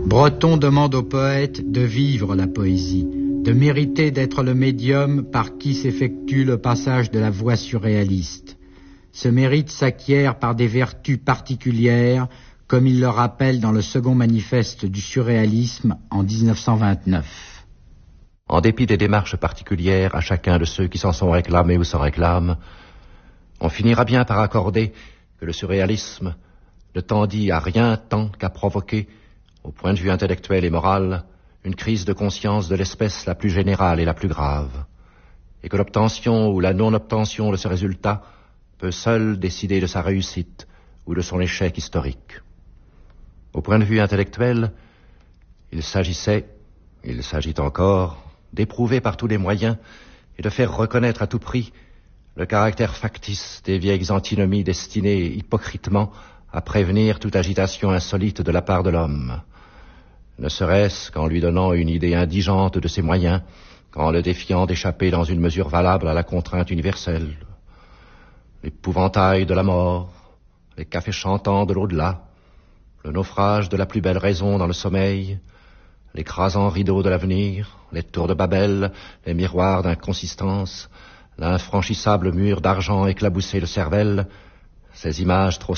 Breton demande au poète de vivre la poésie, de mériter d'être le médium par qui s'effectue le passage de la voix surréaliste. Ce mérite s'acquiert par des vertus particulières, comme il le rappelle dans le second manifeste du surréalisme en 1929. En dépit des démarches particulières à chacun de ceux qui s'en sont réclamés ou s'en réclament, on finira bien par accorder que le surréalisme ne tendit à rien tant qu'à provoquer, au point de vue intellectuel et moral, une crise de conscience de l'espèce la plus générale et la plus grave, et que l'obtention ou la non-obtention de ce résultat peut seule décider de sa réussite ou de son échec historique. Au point de vue intellectuel, il s'agit encore, d'éprouver par tous les moyens et de faire reconnaître à tout prix le caractère factice des vieilles antinomies destinées hypocritement à prévenir toute agitation insolite de la part de l'homme, ne serait-ce qu'en lui donnant une idée indigente de ses moyens, qu'en le défiant d'échapper dans une mesure valable à la contrainte universelle. L'épouvantail de la mort, les cafés chantants de l'au-delà, le naufrage de la plus belle raison dans le sommeil, l'écrasant rideau de l'avenir, les tours de Babel, les miroirs d'inconsistance, l'infranchissable mur d'argent éclaboussé de cervelle, ces images trop